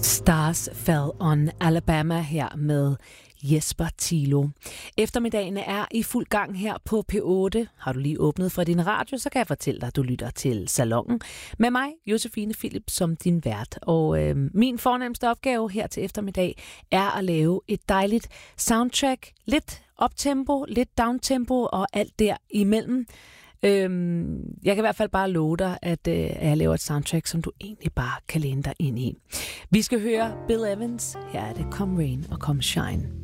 Stars Fell on Alabama her med Jesper Thilo. Eftermiddagene er i fuld gang her på P8. Har du lige åbnet for din radio, så kan jeg fortælle dig, at du lytter til Salonen med mig, Josefine Philip, som din vært. Og min fornemmeste opgave her til eftermiddag er at lave et dejligt soundtrack. Lidt uptempo, lidt downtempo og alt der imellem. Jeg kan i hvert fald bare love dig, at jeg laver et soundtrack, som du egentlig bare kan læne dig ind i. Vi skal høre Bill Evans. Her er det Come Rain og Come Shine.